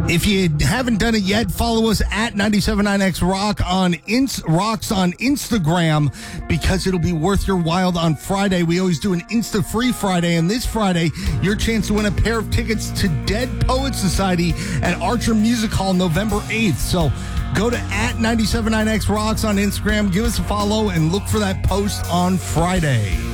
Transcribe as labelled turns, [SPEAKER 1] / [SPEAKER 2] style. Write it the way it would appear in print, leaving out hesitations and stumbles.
[SPEAKER 1] If you haven't done it yet, follow us at 979X Rock on Rocks on Instagram, because it'll be worth your while on Friday. We always do an Insta Free Friday, and this Friday, your chance to win a pair of tickets to Dead Poets Society at Archer Music Hall November 8th. So go to at 979X Rocks on Instagram, give us a follow, and look for that post on Friday.